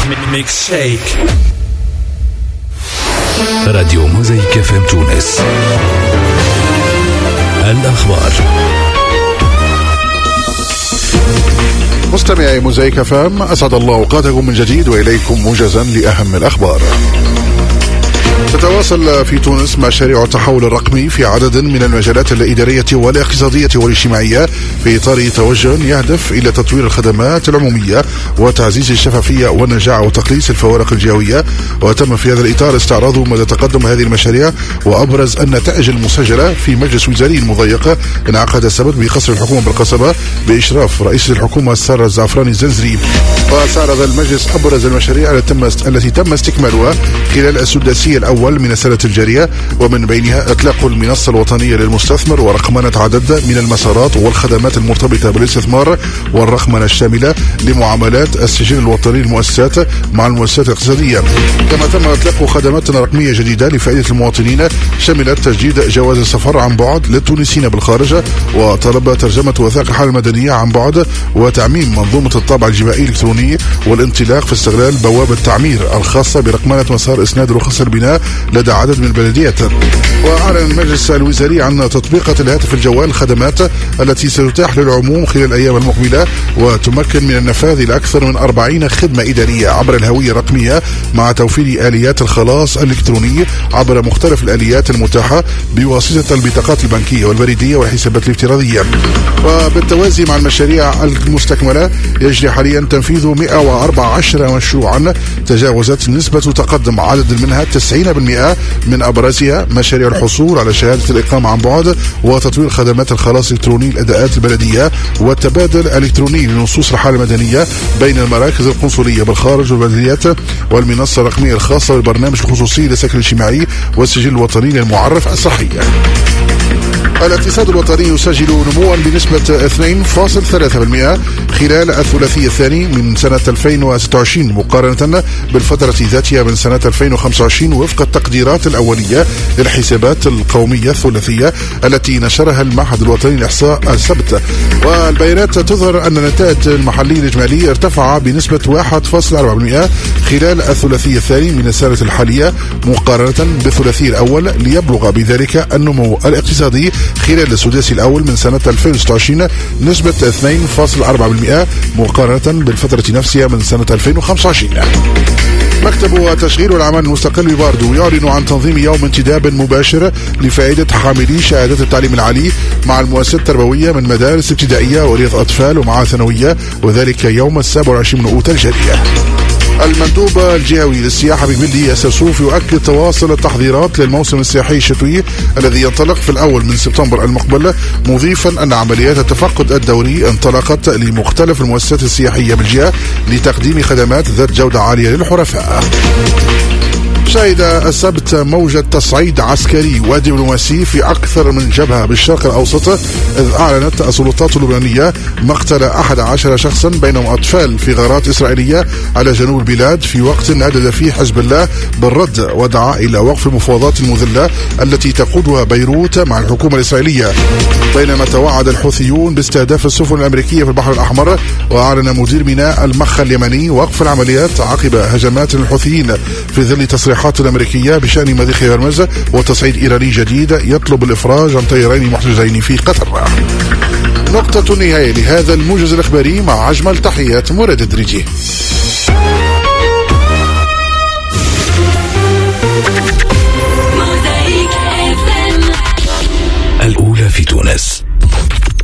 ميكس شيك. راديو موزايك FM تونس. الأخبار. مستمعي موزايك FM، أسعد الله أوقاتكم من جديد وإليكم موجزا لأهم الأخبار. تتواصل في تونس مشاريع التحول الرقمي في عدد من المجالات الإدارية والاقتصادية والاجتماعية في إطار توجه يهدف إلى تطوير الخدمات العمومية وتعزيز الشفافية والنجاعة وتقليص الفوارق الجهوية. وتم في هذا الإطار استعراض مدى تقدم هذه المشاريع وأبرز النتائج المسجلة في مجلس وزاري المضيق انعقد السبت بقصر الحكومة بالقصبة بإشراف رئيس الحكومة سارة الزعفراني الزنزري. وسعرض المجلس أبرز المشاريع التي تم استكمالها خلال السداسي الأول من السنة الجارية، ومن بينها إطلاق المنصة الوطنية للمستثمر ورقمنة عدد من المسارات والخدمات المرتبطة بالاستثمار والرقمنة الشاملة لمعاملات السجل الوطني للمؤسسات مع المؤسسات الاقتصادية. كما تم إطلاق خدمات رقمية جديدة لفائدة المواطنين شملت تجديد جواز السفر عن بعد للتونسيين بالخارج وطلب ترجمة وثائق الحالة المدنية عن بعد وتعميم منظومة الطابع الجبائي الإلكتروني والانطلاق في استغلال بوابة التعمير الخاصة برقمنة مسار إسناد رخص البناء لدى عدد من البلديات. وأعلن المجلس الوزاري عن تطبيقة الهاتف الجوال الخدمات التي ستتاح للعموم خلال الأيام المقبلة وتمكن من النفاذ لأكثر من 40 خدمة إدارية عبر الهوية الرقمية مع توفير آليات الخلاص الإلكتروني عبر مختلف الآليات المتاحة بواسطة البطاقات البنكية والبريدية والحسابات الافتراضية. وبالتوازي مع المشاريع المستكملة يجري حاليا تنفيذ 114 مشروعا تجاوزت نسبة تقدم عدد منها 90% من أبرزها مشاريع الحصول على شهادة الإقامة عن بعد وتطوير خدمات الخلاص الإلكتروني للأداءات البلدية والتبادل الإلكتروني لنصوص الحالة المدنية بين المراكز القنصلية بالخارج والبلديات والمنصة الرقمية الخاصة بالبرنامج الخصوصي للسكن الاجتماعي والسجل الوطني للمعرف الصحي. الاقتصاد الوطني يسجل نموا بنسبة 2.3% خلال الثلاثي الثاني من سنة 2026 مقارنة بالفترة ذاتها من سنة 2025 وفق التقديرات الأولية للحسابات القومية الثلاثية التي نشرها المعهد الوطني للإحصاء السبت. والبيانات تظهر أن النتائج المحلي الإجمالي ارتفع بنسبة 1.4% خلال الثلاثي الثاني من السنة الحالية مقارنة بالثلاثي الأول ليبلغ بذلك النمو الاقتصادي خلال السداسي الأول من سنة 2026 نسبة 2.4% مقارنة بالفترة نفسها من سنة 2025. مكتب تشغيل الأعمال المستقل بباردو يعلن عن تنظيم يوم انتداب مباشر لفائدة حاملي شهادات التعليم العالي مع المؤسسات التربوية من مدارس ابتدائية ورياض أطفال ومعاهد ثانوية وذلك يوم 27 من أوت الجارية. المندوب الجهوي للسياحة ببلدي ياسرسوف يؤكد تواصل التحضيرات للموسم السياحي الشتوي الذي ينطلق في الأول من سبتمبر المقبل، مضيفا أن عمليات التفقد الدوري انطلقت لمختلف المؤسسات السياحية بالجهة لتقديم خدمات ذات جودة عالية للحرفاء. شهد السبت موجة تصعيد عسكري ودبلوماسي في أكثر من جبهة بالشرق الأوسط، إذ أعلنت السلطات اللبنانية مقتل 11 شخصا بينهم أطفال في غارات إسرائيلية على جنوب البلاد في وقت ندد فيه حزب الله بالرد ودعا إلى وقف المفاوضات المذلة التي تقودها بيروت مع الحكومة الإسرائيلية. بينما توعد الحوثيون باستهداف السفن الأمريكية في البحر الأحمر، وأعلن مدير ميناء المخا اليمني وقف العمليات عقب هجمات الحوثيين في ظل تصريحات الأمريكية بشأن مضيق هرمز وتصعيد إيراني جديد يطلب الإفراج عن طيارين محتجزين في قطر. نقطة نهاية لهذا الموجز الإخباري مع أجمل تحيات مراد الدريجي.